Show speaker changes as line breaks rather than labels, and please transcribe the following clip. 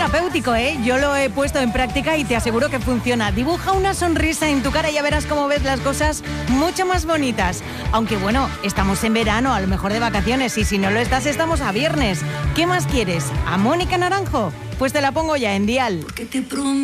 terapéutico, ¿eh? Yo lo he puesto en práctica y te aseguro que funciona. Dibuja una sonrisa en tu cara y ya verás cómo ves las cosas mucho más bonitas. Aunque bueno, estamos en verano, a lo mejor de vacaciones, y si no lo estás, estamos a viernes. ¿Qué más quieres? ¿A Mónica Naranjo? Pues te la pongo ya en Dial.